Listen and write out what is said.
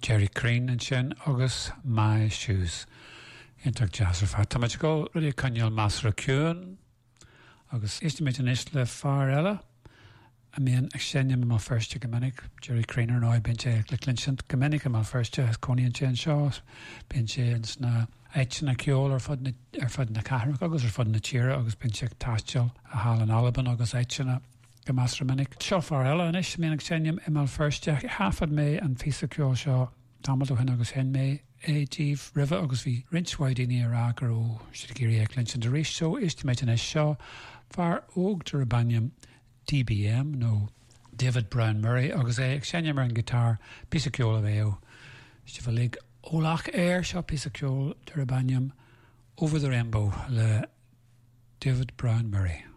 Jerry Crean and sin agus My Shoes. Intach jazz fa. Táid go rudi canneal Masra Cún agus istimid an isle far ella. I mean, extending my first Germanic, Jerry Craner and I been to Clincent Germanic and my first has Coney and Jen Shaw been changed na H na Kiol or fod na Caharmac agus or fod na Chira agus been check Taschel a Hall and Alban agus H na Gamasra Manic Shaw Farella and ish mean extending in my first half of May and Fisa Kiol Shaw Tamaldo hen agus hen May Jeeve River agus vi Rinch Widini Iraq or Shikiri Clincent the race show estimate an Shaw far og to Rabanium DBM, no David Brown Murray, agus Xenia mar an guitar, piece of ceol aveo. Stifalig Olach Air, shot piece of ceol, Terabanium, Over the Rainbow, le David Brown Murray.